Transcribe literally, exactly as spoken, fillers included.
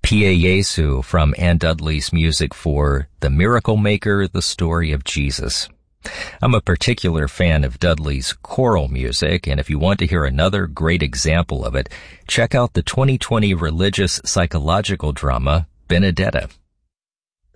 Pie Jesu from Ann Dudley's music for The Miracle Maker, The Story of Jesus. I'm a particular fan of Dudley's choral music, and if you want to hear another great example of it, check out the twenty twenty religious psychological drama, Benedetta.